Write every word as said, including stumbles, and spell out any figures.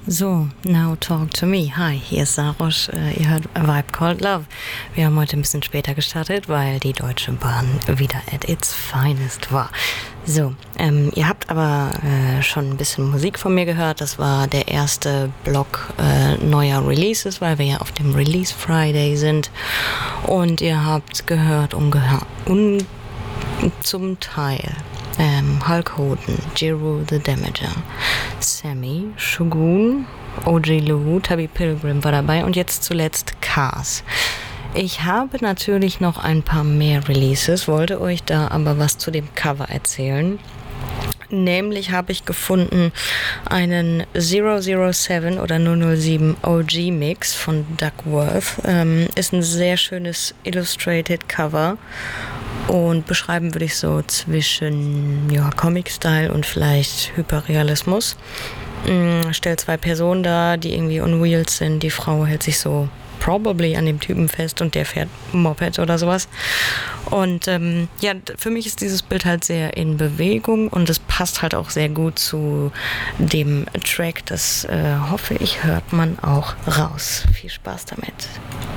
So, now talk to me. Hi, hier ist Sarosch. Äh, ihr hört A Vibe Called Love. Wir haben heute ein bisschen später gestartet, weil die Deutsche Bahn wieder at its finest war. So, ähm, ihr habt aber äh, schon ein bisschen Musik von mir gehört. Das war der erste Block äh, neuer Releases, weil wir ja auf dem Release Friday sind. Und ihr habt gehört, ungeha- un- zum Teil Ähm, Hulk Hogan, Jiro the Damager, Sammy, Shogun, O G Lou, Tubby Pilgrim war dabei und jetzt zuletzt Cars. Ich habe natürlich noch ein paar mehr Releases, wollte euch da aber was zu dem Cover erzählen. Nämlich habe ich gefunden einen null null sieben oder null null sieben O G Mix von Duckworth. Ähm, ist ein sehr schönes Illustrated Cover. Und beschreiben würde ich so zwischen ja, Comic-Style und vielleicht Hyperrealismus. Mm, stellt zwei Personen dar, die irgendwie on wheels sind. Die Frau hält sich so probably an dem Typen fest und der fährt Moped oder sowas. Und ähm, ja, für mich ist dieses Bild halt sehr in Bewegung und es passt halt auch sehr gut zu dem Track. Das äh, hoffe ich, hört man auch raus. Viel Spaß damit.